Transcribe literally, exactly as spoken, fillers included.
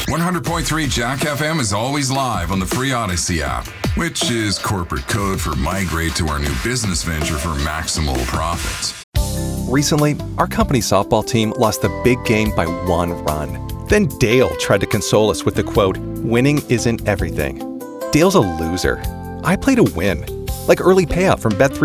one hundred point three Jack F M is always live on the free Odyssey app, which is corporate code for migrate to our new business venture for maximal profits. Recently, our company softball team lost the big game by one run. Then Dale tried to console us with the quote, "Winning isn't everything." Dale's a loser. I play to win. Like early payout from Bet three